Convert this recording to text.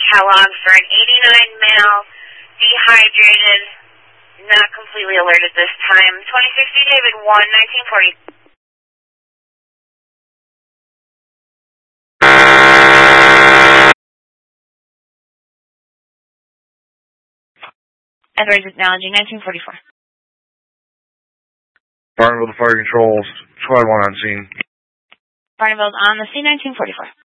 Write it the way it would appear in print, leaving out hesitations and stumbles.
Kellogg for an 89 male, dehydrated, not completely alerted this time. 2060 David 1, 1940. Edwards Technology, 1944. Barneville to Fire Control, Squad 1 on scene. Barneville's on the scene, 1944.